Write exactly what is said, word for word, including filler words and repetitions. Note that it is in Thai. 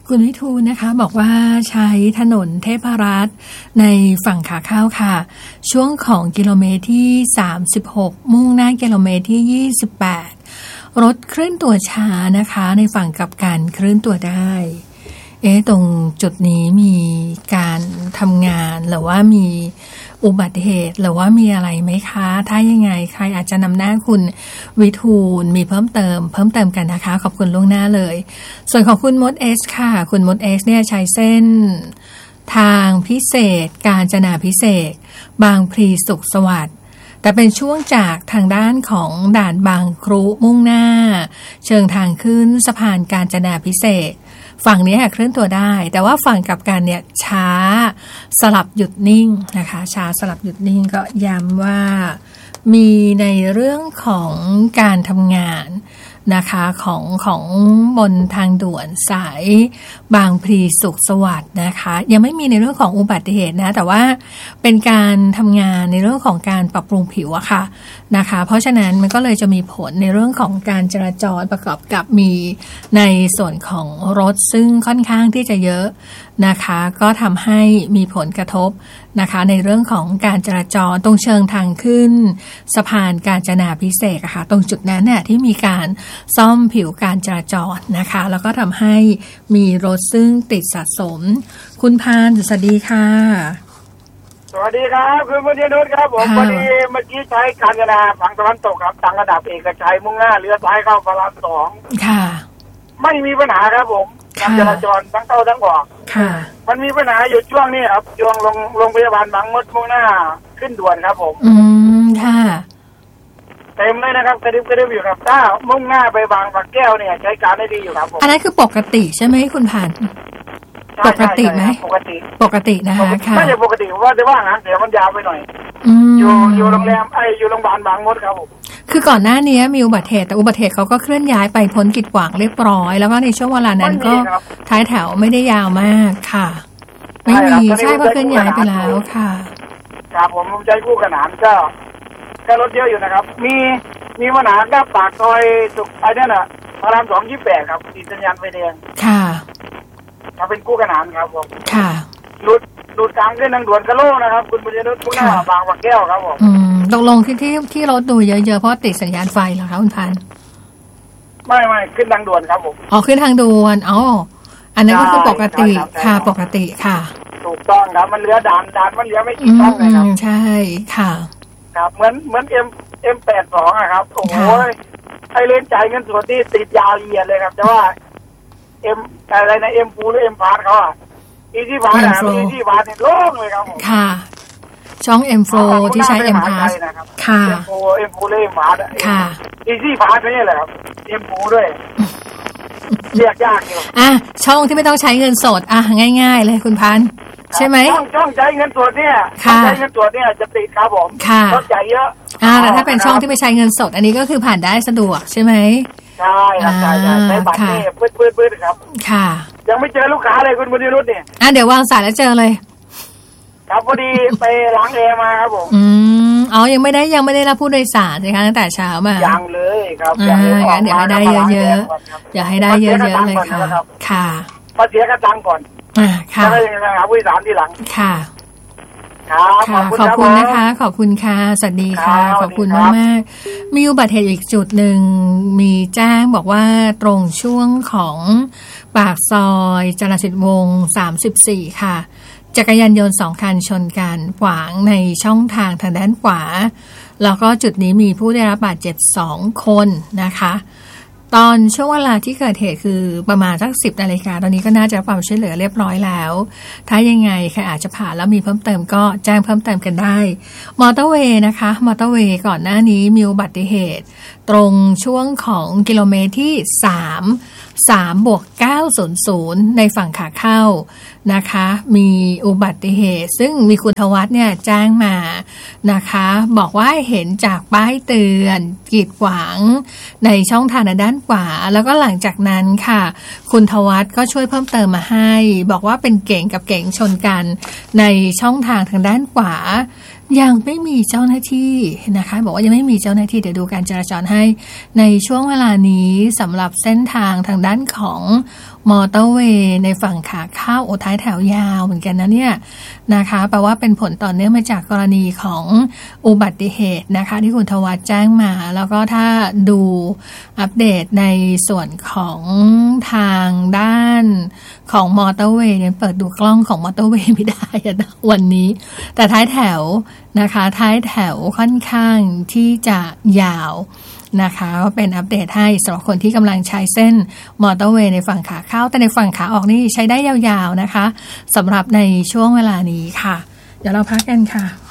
คุณวิทูลนะคะบอกว่าใช้ถนนเทพรัตน์ในฝั่งขาเข้าค่ะช่วงของกิโลเมตรที่สามสิบหกมุ่งหน้ากิโลเมตรที่ยี่สิบแปดรถเคลื่อนตัวช้านะคะในฝั่งกลับกันเคลื่อนตัวได้เอ๊ะตรงจุดนี้มีการทำงานหรือว่ามีอุบัติเหตุหรือว่ามีอะไรไหมคะถ้ายังไงใครอาจจะนำหน้าคุณวิทูลมีเพิ่มเติมเพิ่มเติมกันนะคะขอบคุณล่วงหน้าเลยส่วนของคุณมดเอสค่ะคุณมดเอสเนี่ยใช้เส้นทางพิเศษกาญจนาภิเษกบางพลีสุขสวัสดิ์แต่เป็นช่วงจากทางด้านของด่านบางครุมุ่งหน้าเชิงทางขึ้นสะพานกาญจนาภิเษกฝั่งนี้เคลื่อนตัวได้แต่ว่าฝั่งกลับกันเนี่ยช้าสลับหยุดนิ่งนะคะช้าสลับหยุดนิ่งก็ย้ำว่ามีในเรื่องของการทำงานนะคะของของบนทางด่วนสายบางพลีสุขสวัสดิ์นะคะยังไม่มีในเรื่องของอุบัติเหตุนะแต่ว่าเป็นการทำงานในเรื่องของการปรับปรุงผิวอะค่ะนะคะเพราะฉะนั้นมันก็เลยจะมีผลในเรื่องของการจราจรประกอบกับมีในส่วนของรถซึ่งค่อนข้างที่จะเยอะนะคะก็ทำให้มีผลกระทบนะคะในเรื่องของการจราจรตรงเชิงทางขึ้นสะพานกาญจนาภิเษกอะค่ะตรงจุดนั้นเนี่ยที่มีการซ่อมผิวการจราจรนะคะแล้วก็ทำให้มีรถซึ่งติดสะสมคุณพานสวัสดีค่ะสวัสดีครับคุณบุญยนุชครับผมพอดีเมื่อกี้ใช้กาญจนาฝั่งตะวันตกครับทางระดับเอกชัยมุ่งหน้าเลี้ยวซ้ายเข้าพระรามสองค่ะไม่มีปัญหาครับผมการจราจรทั้งเข้าทั้งออกค่ะมันมีปัญหาอยู่ช่วงนี้ครับช่วงโรงโรงพยาบาลบางมดมุ่งหน้าขึ้นด่วนครับผมอืมค่ะเต็มเลยนะครับกระดึบกระดึบอยู่ครับถ้ามุ่งหน้าไปบางปะแก้วเนี่ยใช้การได้ดีอยู่ครับผมอันนั้นคือปกติใช่ไหมคุณผ่านปกติไหมปกติปกตินะคะค่ะไม่ใช่ปกติว่าจะว่างานเดี๋ยวมันยาวไปหน่อยอยู่อยู่โรงแรมไออยู่โรงพยาบาลบางมดครับผมคือก่อนหน้านี้มีอุบัติเหตุแต่อุบัติเหตุเขาก็เคลื่อนย้ายไปพ้นกีดขวางเรียบร้อยแล้วก็ในช่วงเวลานั้นก็ท้ายแถวไม่ได้ยาวมากค่ะไม่มีใช่เพราะเคลื่อนย้ายไปแล้วค่ะครับผมใจคู่ขนานก็ก็รถเยอะอยู่นะครับมีมีปัญหาหน้าปากซอยสุขไอ้นั่นน่ะพระรามสองยี่สิบแปดครับติดสัญญาณไฟแดงค่ะถ้าเป็นคู่ขนานครับผมค่ะหลุดหลุดทางขึ้นทางด่วนกะโลนะครับคุณบุญยนุชมุ่งหน้าบางปะแก้วครับผมอืมตกลงที่ที่ที่รถดูเยอะๆเพราะติดสัญญาณไฟเหรอคะคุณพันไม่ไม่ขึ้นทางด่วนครับผมอ๋อขึ้นทางด่วนอ๋ออันนั้นก็คือปกติค่ะปกติค่ะถูกต้องครับมันเหลือด่านด่านมันเหลือไม่กี่ช่องเลยครับใช่ค่ะครับเหมือนเหมือนเอ็มเอ็มแปดสองอะครับโอ้โหไอเลนจ่ายเงินส่วนที่ติดยาวเหยียดเลยครับแต่ว่าเอ็มอะไรนะเอ็มฟูหรือเอ็มพาร์ทเขาอะอีซี่พาร์ทอะอีซี่พาร์ทเนี่ยโล่งเลยครับผมค่ะช่องเอ็มโฟที่ใช้เอ็มพาร์ทค่ะเอ็มโฟเอ็มฟูหรือเอ็มพาร์ทค่ะอีซี่พาร์ทนี่แหละครับเอ็มฟูด้วยเรียกยากอยู่อ่ะช่องที่ไม่ต้องใช้เงินสดอ่ะง่ายๆเลยคุณพันใช่ไหมช่องช่องใช้เงินสดเนี่ยใช้เงินสดเนี่ยจะติดครับผมรถใหญ่เยอะอ่าแล้วถ้าเป็นช่องที่ไม่ใช้เงินสดอันนี้ก็คือผ่านได้สะดวกใช่ไหมใช่ครับใช่ใช่ใช้บัตรนี่ปื้ดปื้ดปื้ดครับค่ะยังไม่เจอลูกค้าเลยคุณบุญยนุชเนี่ยอ่ะเดี๋ยววางสายแล้วเจอเลยครับพอดีไปล้างแอร์มาครับผมอืมอ๋อยังไม่ได้ยังไม่ได้รับผู้โดยสารใช่ไหมตั้งแต่เช้ามายังเลยครับอ่างั้นเดี๋ยวให้ได้เยอะๆอย่าให้ได้เยอะๆเลยค่ะค่ะมาเสียกระตังก่อนอ่าค่ะแล้วก็ยังหาผู้โดยสารทีหลังค่ะค่ะขอบคุณนะคะขอบคุณค่ะสวัสดีค่ะขอบคุณมากมากมีอุบัติเหตุอีกจุดหนึ่งมีแจ้งบอกว่าตรงช่วงของปากซอยจรัญสิทธิ์วงศ์สามสิบสี่ค่ะจักรยานยนต์สองคันชนกันขวางในช่องทางทางด้านขวาแล้วก็จุดนี้มีผู้ได้รับบาดเจ็บสองคนนะคะตอนช่วงเวลาที่เกิดเหตุคือประมาณสักสิบนาฬิกาตอนนี้ก็น่าจะความช่วยเหลือเรียบร้อยแล้วถ้ายังไงใครอาจจะผ่านแล้วมีเพิ่มเติมก็แจ้งเพิ่มเติมกันได้มอเตอร์เวย์นะคะมอเตอร์เวย์ก่อนหน้านี้มีอุบัติเหตุตรงช่วงของกิโลเมตรที่สามสามบวกเก้าศูนย์ศูนย์ในฝั่งขาเข้านะคะมีอุบัติเหตุซึ่งมีคุณธวัฒน์เนี่ยแจ้งมานะคะบอกว่าเห็นจากป้ายเตือนกีดขวางในช่องทางด้านขวาแล้วก็หลังจากนั้นค่ะคุณธวัฒน์ก็ช่วยเพิ่มเติมมาให้บอกว่าเป็นเก๋งกับเก๋งชนกันในช่องทางทางด้านขวายังไม่มีเจ้าหน้าที่นะคะบอกว่ายังไม่มีเจ้าหน้าที่เดี๋ยวดูการจราจรให้ในช่วงเวลานี้สำหรับเส้นทางทางด้านของมอเตอร์เวย์ในฝั่งขาเข้าโอ้ท้ายแถวยาวเหมือนกันนะเนี่ยนะคะแปลว่าเป็นผลต่อเนื่องมาจากกรณีของอุบัติเหตุนะคะที่คุณทวัชแจ้งมาแล้วก็ถ้าดูอัปเดตในส่วนของทางด้านของมอเตอร์เวย์เนี่ยเปิดดูกล้องของมอเตอร์เวย์ไม่ได้นะวันนี้แต่ท้ายแถวนะคะท้ายแถวค่อนข้างที่จะยาวนะคะเป็นอัปเดตให้สำหรับคนที่กำลังใช้เส้นมอเตอร์เวย์ในฝั่งขาเข้าแต่ในฝั่งขาออกนี่ใช้ได้ยาวๆนะคะสำหรับในช่วงเวลานี้ค่ะเดี๋ยวเราพักกันค่ะ